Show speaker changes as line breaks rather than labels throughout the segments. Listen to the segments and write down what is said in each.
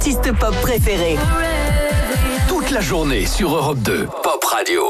artistes pop préférés.
Toute la journée sur Europe 2, Pop Radio.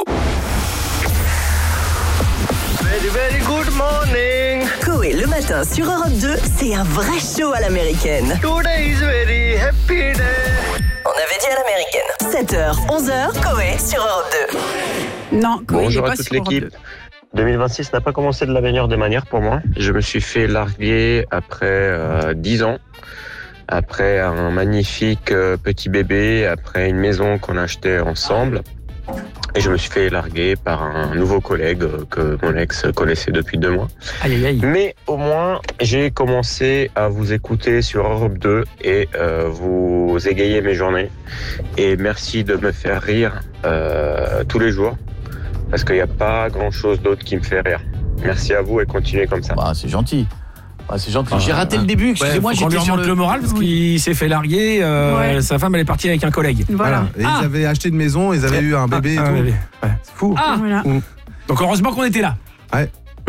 Very, very good morning.
Coé le matin sur Europe 2, c'est un vrai show à l'américaine.
Today is very happy day.
On avait dit à l'américaine. 7h, 11h, Coé sur Europe 2.
Non, Coé, il est
Bonjour
pas
à toute
sur Europe
l'équipe.
2.
2026 n'a pas commencé de la meilleure des manières pour moi. Je me suis fait larguer après 10 ans, après un magnifique petit bébé, après une maison qu'on achetait ensemble. Et je me suis fait larguer par un nouveau collègue que mon ex connaissait depuis 2 mois.
Aïe, aïe, aïe.
Mais au moins, j'ai commencé à vous écouter sur Europe 2 et vous égayer mes journées. Et merci de me faire rire tous les jours, parce qu'il n'y a pas grand-chose d'autre qui me fait rire. Merci à vous et continuez comme ça.
Bah, c'est gentil. Bah, c'est gentil. J'ai raté le début, excusez-moi,
faut qu'on lui
j'étais sur
remonte
le...
le moral parce qu'il s'est fait larguer.
Ouais.
Sa femme, elle est partie avec un collègue.
Voilà.
Et ils avaient acheté une maison, ils avaient eu un bébé et
Un
tout.
bébé. Ouais.
C'est fou.
Voilà.
Donc heureusement qu'on était là.
Ouais.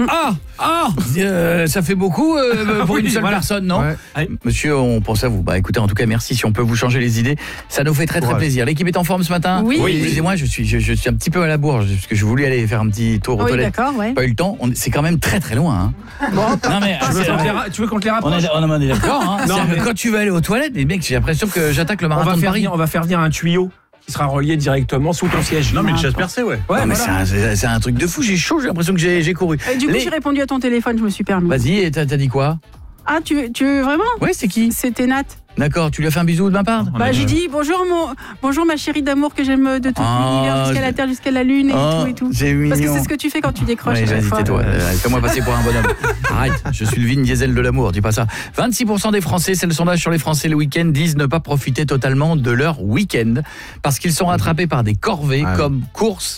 ça fait beaucoup pour une
Oui,
seule
voilà.
personne, non?
Ouais.
Monsieur, on pense à vous. Bah écoutez, en tout cas, merci. Si on peut vous changer les idées, ça nous fait très très
Courage.
plaisir. L'équipe est en forme ce matin?
Oui.
Excusez-moi, je suis un petit peu à la bourre parce que je voulais aller faire un petit tour aux
Oui,
toilettes.
d'accord, ouais.
Pas eu le temps. C'est quand même très très loin. Hein. Non mais
Tu veux qu'on te les rapproche?
on est d'accord. Hein.
Non,
C'est-à-dire
mais-
que quand tu vas aller aux toilettes, les mecs, j'ai l'impression que j'attaque le marathon de Paris.
On va faire venir un tuyau qui sera relié directement sous ton siège.
Non, mais une chaise percée, ouais.
Ouais,
Non, mais
voilà.
c'est un truc de fou. J'ai chaud. J'ai l'impression que j'ai couru.
Et du coup, j'ai répondu à ton téléphone, je me suis permis.
Vas-y, et t'as dit quoi?
Ah, tu veux vraiment?
Ouais, c'est qui?
C'était Nat.
D'accord, tu lui as fait un bisou de ma part?
Bah, j'ai dit bonjour ma chérie d'amour que j'aime de tout l'univers jusqu'à la terre, jusqu'à la lune et tout.
C'est mignon.
Parce que c'est ce que tu fais quand tu décroches.
Ouais,
à chaque
vas-y,
fois.
tais-toi. Fais-moi passer pour un bonhomme. Arrête, je suis le Vin Diesel de l'amour, dis pas ça. 26% des Français, c'est le sondage sur les Français le week-end, disent ne pas profiter totalement de leur week-end parce qu'ils sont rattrapés par des corvées comme courses,